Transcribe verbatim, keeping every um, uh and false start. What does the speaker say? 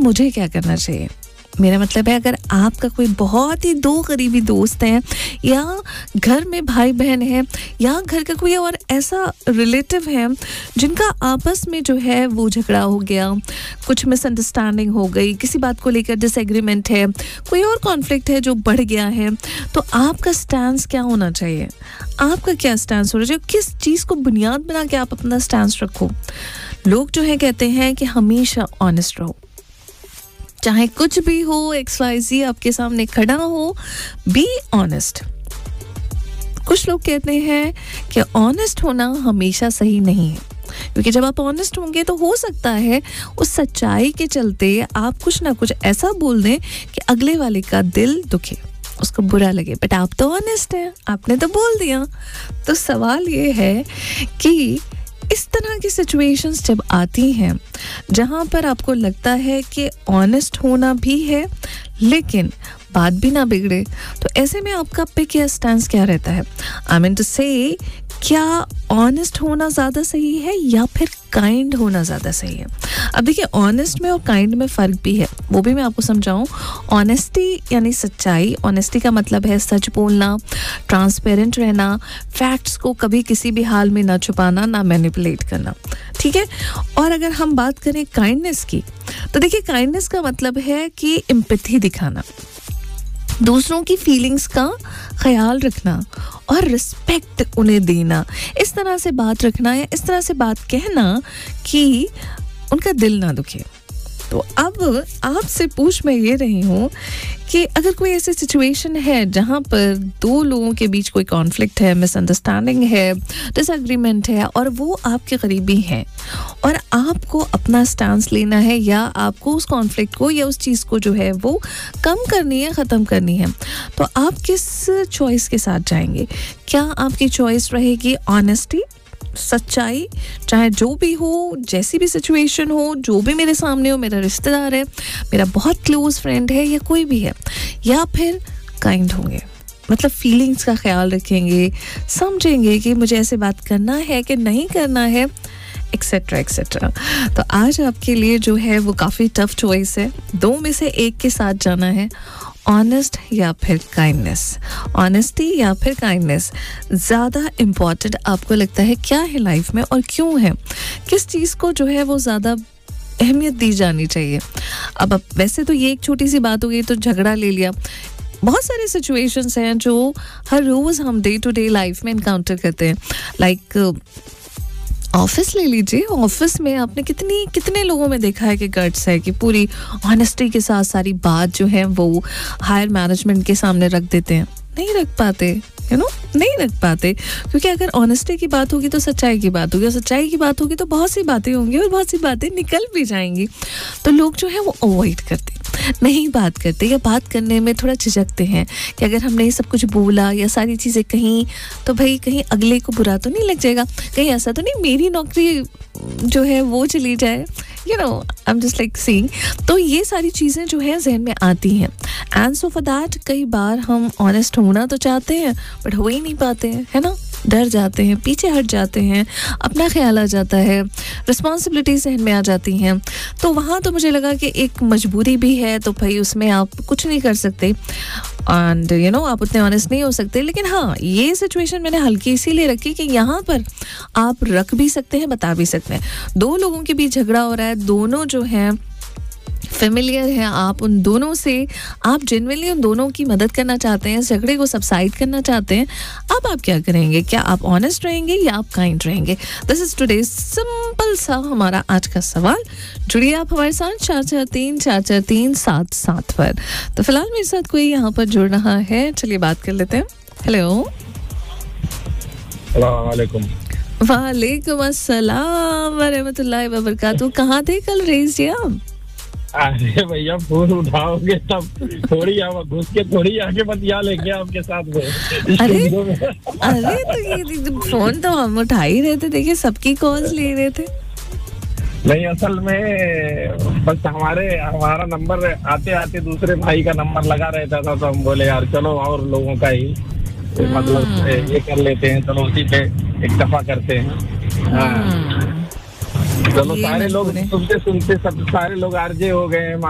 मुझे क्या करना चाहिए। मेरा मतलब है अगर आपका कोई बहुत ही दो करीबी दोस्त हैं या घर में भाई बहन हैं या घर का कोई और ऐसा रिलेटिव है जिनका आपस में जो है वो झगड़ा हो गया, कुछ मिसअंडरस्टैंडिंग हो गई, किसी बात को लेकर डिसएग्रीमेंट है, कोई और कॉन्फ्लिक्ट है जो बढ़ गया है, तो आपका स्टैंस क्या होना चाहिए? आपका क्या स्टैंस होना चाहिए? किस चीज़ को बुनियाद बना के आप अपना स्टैंस रखो? लोग जो है कहते हैं कि हमेशा ऑनेस्ट रहो, चाहे कुछ भी हो, एक्स वाई ज़ी आपके सामने खड़ा हो, बी ऑनेस्ट। कुछ लोग कहते हैं कि ऑनेस्ट होना हमेशा सही नहीं है, क्योंकि जब आप ऑनेस्ट होंगे तो हो सकता है उस सच्चाई के चलते आप कुछ ना कुछ ऐसा बोल दें कि अगले वाले का दिल दुखे, उसको बुरा लगे, बट आप तो ऑनेस्ट हैं, आपने तो बोल दिया। तो सवाल ये है कि इस तरह की सिचुएशंस जब आती हैं जहां पर आपको लगता है कि ऑनेस्ट होना भी है लेकिन बात भी ना बिगड़े, तो ऐसे में आपका पिक या स्टैंस क्या रहता है? आई मीन टू से, क्या ऑनेस्ट होना ज़्यादा सही है या फिर काइंड होना ज़्यादा सही है? अब देखिए, ऑनेस्ट में और काइंड में फ़र्क भी है, वो भी मैं आपको समझाऊं। ऑनेस्टी यानी सच्चाई, ऑनेस्टी का मतलब है सच बोलना, ट्रांसपेरेंट रहना, फैक्ट्स को कभी किसी भी हाल में ना छुपाना, ना मैनिपुलेट करना, ठीक है। और अगर हम बात करें काइंडनेस की, तो देखिए काइंडनेस का मतलब है कि एम्पैथी दिखाना, दूसरों की फीलिंग्स का ख्याल रखना और रिस्पेक्ट उन्हें देना, इस तरह से बात रखना या इस तरह से बात कहना कि उनका दिल ना दुखे। तो अब आपसे पूछ मैं ये रही हूँ कि अगर कोई ऐसी सिचुएशन है जहाँ पर दो लोगों के बीच कोई कॉन्फ्लिक्ट है, मिसअंडरस्टैंडिंग है, डिसएग्रीमेंट है और वो आपके करीबी हैं और आपको अपना स्टैंस लेना है या आपको उस कॉन्फ्लिक्ट को या उस चीज़ को जो है वो कम करनी है, ख़त्म करनी है, तो आप किस चॉइस के साथ जाएंगे? क्या आपकी चॉइस रहेगी ऑनेस्टी, सच्चाई, चाहे जो भी हो, जैसी भी सिचुएशन हो, जो भी मेरे सामने हो, मेरा रिश्तेदार है, मेरा बहुत क्लोज फ्रेंड है या कोई भी है, या फिर काइंड होंगे, मतलब फीलिंग्स का ख्याल रखेंगे, समझेंगे कि मुझे ऐसे बात करना है कि नहीं करना है, एक्सेट्रा एक्सेट्रा। तो आज आपके लिए जो है वो काफ़ी टफ चॉइस है, दो में से एक के साथ जाना है, ऑनेस्ट या फिर काइंडनेस। ऑनेस्टी या फिर काइंडनेस ज़्यादा इम्पॉर्टेंट आपको लगता है क्या है लाइफ में और क्यों है? किस चीज़ को जो है वो ज़्यादा अहमियत दी जानी चाहिए? अब अब वैसे तो ये एक छोटी सी बात हो गई, तो झगड़ा ले लिया, बहुत सारे सिचुएशंस हैं जो हर रोज़ हम डे टू डे लाइफ में इनकाउंटर करते हैं। लाइक ऑफिस ले लीजिए, ऑफिस में आपने कितनी कितने लोगों में देखा है कि गट्स है कि पूरी ऑनेस्टी के साथ सारी बात जो है वो हायर मैनेजमेंट के सामने रख देते हैं, नहीं रख पाते, यू नो नहीं रख पाते, क्योंकि अगर ऑनेस्टी की बात होगी तो सच्चाई की बात होगी और सच्चाई की बात होगी तो बहुत सी बातें होंगी और बहुत सी बातें निकल भी जाएंगी, तो लोग जो है वो अवॉइड करते, नहीं बात करते या बात करने में थोड़ा झिझकते हैं कि अगर हमने ये सब कुछ बोला या सारी चीज़ें कहीं तो भाई कहीं अगले को बुरा तो नहीं लग जाएगा, कहीं ऐसा तो नहीं मेरी नौकरी जो है वो चली जाए, you know I am just like seeing. तो ये सारी चीज़ें जो है जहन में आती हैं, एंड सो फॉर दैट कई बार हम ऑनेस्ट होना तो चाहते हैं बट हो ही नहीं पाते हैं, है ना, डर जाते हैं, पीछे हट जाते हैं, अपना ख्याल आ जाता है, रिस्पॉन्सिबिलिटी सहन में आ जाती हैं, तो वहाँ तो मुझे लगा कि एक मजबूरी भी है, तो भाई उसमें आप कुछ नहीं कर सकते एंड यू नो आप उतने ऑनेस्ट नहीं हो सकते। लेकिन हाँ, ये सिचुएशन मैंने हल्की इसीलिए रखी कि यहाँ पर आप रख भी सकते हैं, बता भी सकते हैं, दो लोगों के बीच झगड़ा हो रहा है, दोनों जो हैं फेमिलियर है, आप उन दोनों से आप जेन्युइनली उन दोनों की मदद करना चाहते हैं, झगड़े को सबसाइड करना चाहते हैं, अब आप क्या करेंगे? क्या आप ऑनेस्ट रहेंगे या आप काइंड रहेंगे? दिस इज टुडे सिंपल सा हमारा आज का सवाल। जुड़िए आप हमारे साथ चार चार तीन चार चार तीन सात सात पर। तो फिलहाल मेरे साथ कोई यहाँ पर जुड़ रहा है, चलिए बात कर लेते हैं। हेलो, वालेकुम अस्सलाम वरहमतुल्लाहि वबरकातुहू। कहाँ थे कल रेस जी आप? अरे भैया फोन उठाओगे तब थोड़ी आप घुस के थोड़ी आके बतिया लेंगे आपके साथ में। अरे अरे तो ये फोन तो हम उठा ही रहे थे, देखिए सबकी कॉल्स ले रहे थे। नहीं, असल में बस हमारे हमारा नंबर आते आते दूसरे भाई का नंबर लगा रहता था, तो हम बोले यार चलो और लोगों का ही मतलब ये कर लेते हैं, चलो उसी पे इक्तफा करते हैं। हाँ चलो, सारे लोग सुनते सुनते सब सारे लोग आरजे हो गए।